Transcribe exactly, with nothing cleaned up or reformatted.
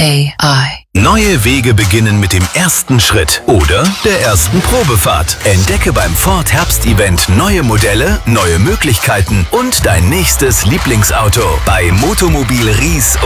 A I. Neue Wege beginnen mit dem ersten Schritt oder der ersten Probefahrt. Entdecke beim Ford Herbst-Event neue Modelle, neue Möglichkeiten und dein nächstes Lieblingsauto bei Motomobil Ries